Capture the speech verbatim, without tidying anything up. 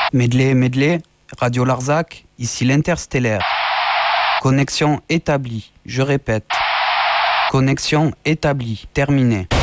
Medley, Medley, Radio Larzac, ici l'Interstellaire. Connexion établie, je répète. Connexion établie, terminée.